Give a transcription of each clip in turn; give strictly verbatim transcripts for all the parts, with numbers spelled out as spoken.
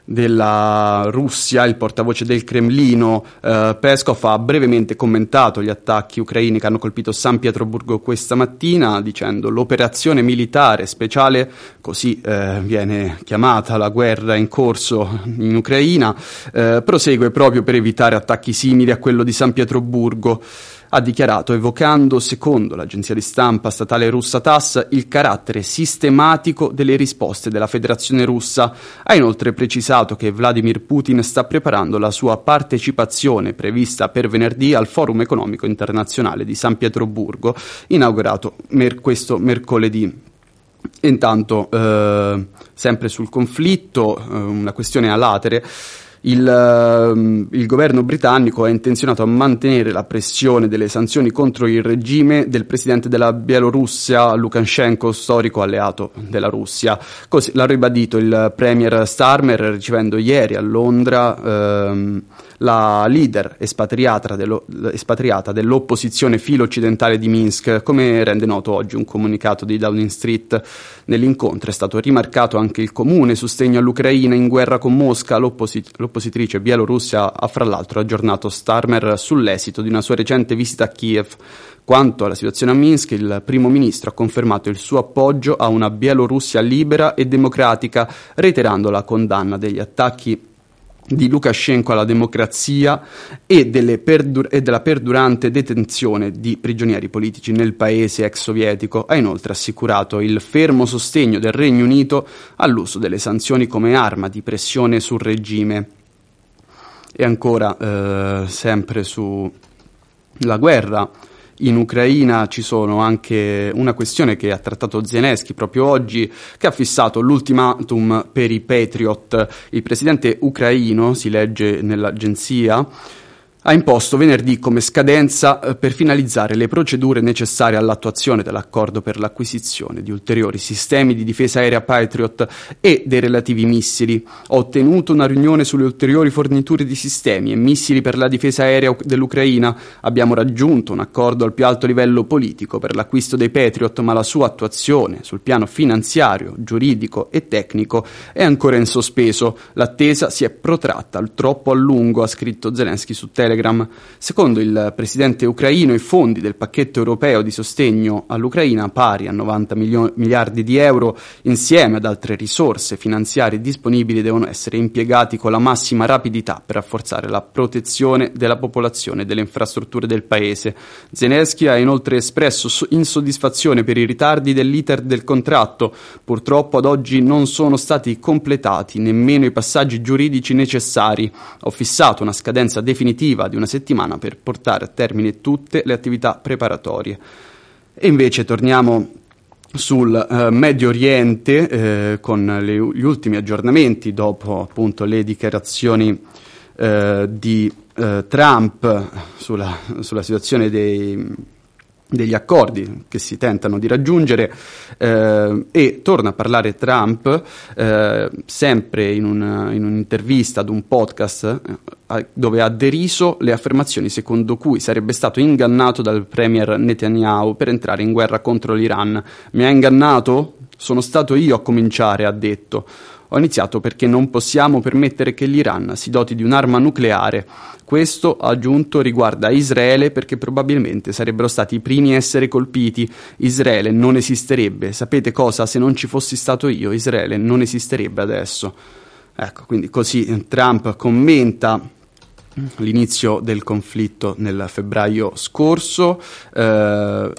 della Russia, il portavoce del Cremlino, eh, Peskov, ha brevemente commentato gli attacchi ucraini che hanno colpito San Pietroburgo questa mattina, dicendo: l'operazione militare speciale, così eh, viene chiamata la guerra in corso in Ucraina, eh, prosegue proprio per evitare attacchi simili a quello di San Pietroburgo. Ha dichiarato, evocando, secondo l'agenzia di stampa statale russa TASS, il carattere sistematico delle risposte della Federazione Russa. Ha inoltre precisato che Vladimir Putin sta preparando la sua partecipazione prevista per venerdì al Forum economico internazionale di San Pietroburgo, inaugurato mer- questo mercoledì. Intanto, eh, sempre sul conflitto, eh, una questione a latere. Il, uh, il governo britannico è intenzionato a mantenere la pressione delle sanzioni contro il regime del presidente della Bielorussia, Lukashenko, storico alleato della Russia. Così l'ha ribadito il premier Starmer, ricevendo ieri a Londra ehm, la leader espatriata, dello, espatriata dell'opposizione filo-occidentale di Minsk, come rende noto oggi un comunicato di Downing Street. Nell'incontro è stato rimarcato anche il comune sostegno all'Ucraina in guerra con Mosca. L'opposit- l'oppositrice bielorussia ha fra l'altro aggiornato Starmer sull'esito di una sua recente visita a Kiev. Quanto alla situazione a Minsk, il primo ministro ha confermato il suo appoggio a una Bielorussia libera e democratica, reiterando la condanna degli attacchi di Lukashenko alla democrazia e, delle perdur- e della perdurante detenzione di prigionieri politici nel paese ex sovietico. Ha inoltre assicurato il fermo sostegno del Regno Unito all'uso delle sanzioni come arma di pressione sul regime. E ancora, eh, sempre sulla guerra in Ucraina, ci sono anche una questione che ha trattato Zelensky proprio oggi, che ha fissato l'ultimatum per i Patriot. Il presidente ucraino, si legge nell'agenzia, ha imposto venerdì come scadenza eh, per finalizzare le procedure necessarie all'attuazione dell'accordo per l'acquisizione di ulteriori sistemi di difesa aerea Patriot e dei relativi missili. Ho ottenuto una riunione sulle ulteriori forniture di sistemi e missili per la difesa aerea dell'Ucraina. Abbiamo raggiunto un accordo al più alto livello politico per l'acquisto dei Patriot, ma la sua attuazione sul piano finanziario, giuridico e tecnico è ancora in sospeso. L'attesa si è protratta troppo a lungo, ha scritto Zelensky su Telegram. Secondo il presidente ucraino, i fondi del pacchetto europeo di sostegno all'Ucraina, pari a novanta milio- miliardi di euro, insieme ad altre risorse finanziarie disponibili, devono essere impiegati con la massima rapidità per rafforzare la protezione della popolazione e delle infrastrutture del paese. Zelensky ha inoltre espresso insoddisfazione per i ritardi dell'iter del contratto. Purtroppo ad oggi non sono stati completati nemmeno i passaggi giuridici necessari. Ho fissato una scadenza definitiva di una settimana per portare a termine tutte le attività preparatorie. E invece torniamo sul uh, Medio Oriente eh, con le, gli ultimi aggiornamenti dopo appunto le dichiarazioni uh, di uh, Trump sulla, sulla situazione dei degli accordi che si tentano di raggiungere, eh, e torna a parlare Trump eh, sempre in, un, in un'intervista ad un podcast eh, dove ha deriso le affermazioni secondo cui sarebbe stato ingannato dal premier Netanyahu per entrare in guerra contro l'Iran. Mi ha ingannato? Sono stato io a cominciare, ha detto. Ho iniziato perché non possiamo permettere che l'Iran si doti di un'arma nucleare. Questo, ha aggiunto, riguarda Israele perché probabilmente sarebbero stati i primi a essere colpiti. Israele non esisterebbe. Sapete cosa? Se non ci fossi stato io, Israele non esisterebbe adesso. Ecco, quindi così Trump commenta l'inizio del conflitto nel febbraio scorso. Eh,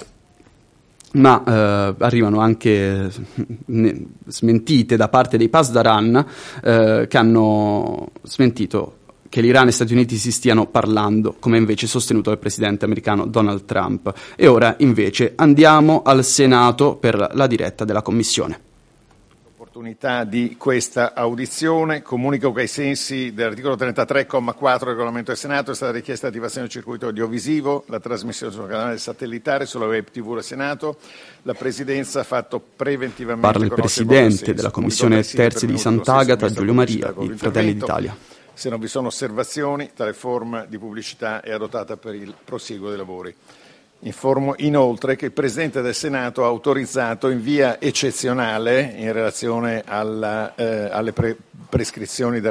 ma eh, arrivano anche ne, smentite da parte dei Pasdaran eh, che hanno smentito che l'Iran e gli Stati Uniti si stiano parlando, come invece sostenuto dal presidente americano Donald Trump. E ora invece andiamo al Senato per la diretta della Commissione. Opportunità di questa audizione. Comunico che ai sensi dell'articolo trentatré, comma quattro del regolamento del Senato è stata richiesta l'attivazione del circuito audiovisivo, la trasmissione sul canale satellitare, sulla web tivù del Senato. La Presidenza ha fatto preventivamente. Parla il Presidente della Commissione Terzi di Sant'Agata, Giulio Maria, di Fratelli d'Italia. Se non vi sono osservazioni, tale forma di pubblicità è adottata per il prosieguo dei lavori. Informo inoltre che il Presidente del Senato ha autorizzato in via eccezionale, in relazione alla, eh, alle pre- prescrizioni del